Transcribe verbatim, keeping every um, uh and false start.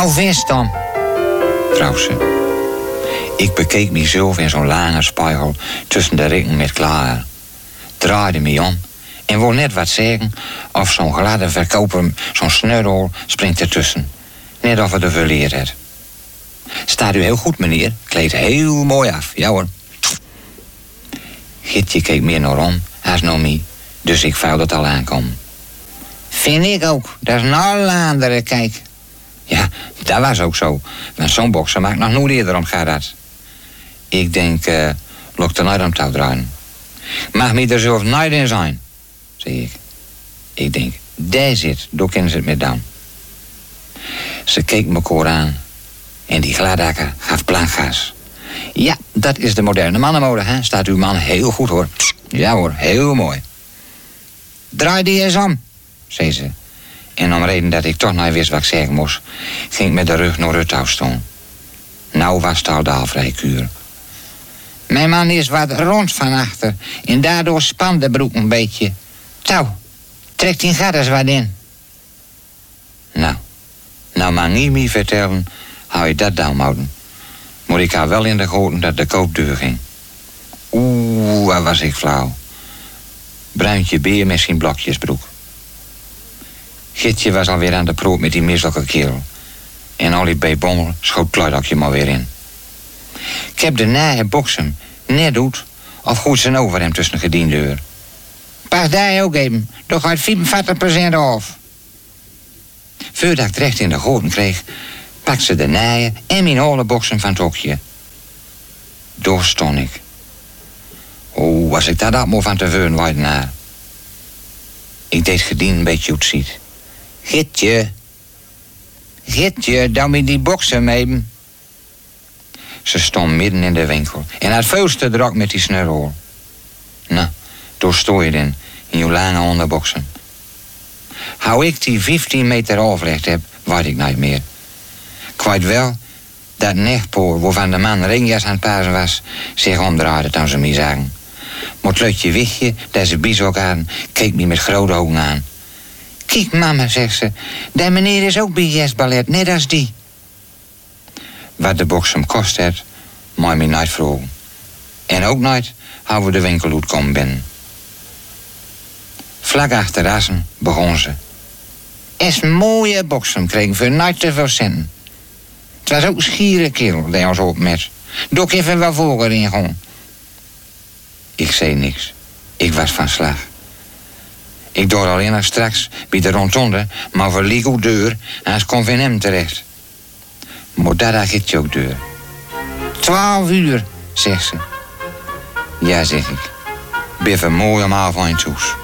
Hou vast dan, vrouw ze. Ik bekeek mezelf in zo'n lange spiegel tussen de rikken met klaar. Draaide me om en wou net wat zeggen of zo'n gladde verkoper, zo'n snurrol, springt ertussen. Net of het er verleerd had. Staat u heel goed, meneer. Kleedt heel mooi af. Ja hoor. Gietje keek meer naar om, als naar mij. Dus ik vuil dat al aankom. Vind ik ook. Dat is een alle andere kijk. Ja, dat was ook zo. Want zo'n bokser maakt nog nooit eerder om gaat. Ik denk, uh, lok er nooit om touw draaien. Mag me er zelf nooit in zijn, zei ik. Ik denk, daar zit, door kennen ze het met dan. Ze keek me koor aan. En die gladakker gaf plankgas. Ja, dat is de moderne mannenmode, hè? Staat uw man heel goed, hoor. Ja hoor, heel mooi. Draai die eens om, zei ze. En om reden dat ik toch nog wist wat ik zeggen moest, ging ik met de rug naar het touw staan. Nou was het al de vrij kuur. Mijn man is wat rond van achter en daardoor spant de broek een beetje. Touw, trek die gat eens wat in. Nou, nou maar niet meer vertellen, hou je dat down houden. Maar ik had wel in de goten dat de koopdeur ging. Oeh, waar was ik flauw. Bruintje beer met zijn blokjesbroek. Gietje was alweer aan de proot met die misselijke kerel. En Ollie B. Bommel schoot kluidakje maar weer in. Ik heb de naaie boksem net doet of goed zijn over hem tussen de gediendeur. Pas daar ook even, toch gaat vierenveertig procent af. Voordat ik terecht in de goten kreeg, pakte ze de naaie en mijn hele boksem van het hokje. Door stond ik. O, als ik dat had moest van te veuren waaide naar. Ik deed gedien een beetje hoe het ziet. Gietje. Gietje, dan moet die boksem even. Ze stond midden in de winkel en had veelste drak met die snurrol. Nou, door stoor je dan in je lange onderboksen. Hou ik die vijftien meter afrecht heb, weet ik niet meer. Ik weet wel dat nechtpoor waarvan de man ringjas aan het pasen was, zich omdraaide toen ze me zagen. Maar het leutje wichtje, dat ze bies aan, keek me met grote ogen aan. Kijk mama, zegt ze, die meneer is ook bij jazzballet, net als die. Wat de boksem kost had, mag me nooit vragen. En ook nooit hoe we de winkel uit komen binnen. Vlak achter Assen begon ze. Is een mooie boksem, kregen voor nooit te veel centen. Het was ook een schiere kerel die ons op met. Doe ik even wat voor in gewoon. Ik zei niks. Ik was van slag. Ik door alleen nog straks bij de rondonde, maar verliek ook deur en ze kon van hem terecht. Maar dat gaat je ook deur. Twaalf uur, zegt ze. Ja, zeg ik. Ben mooi om avond in het huis.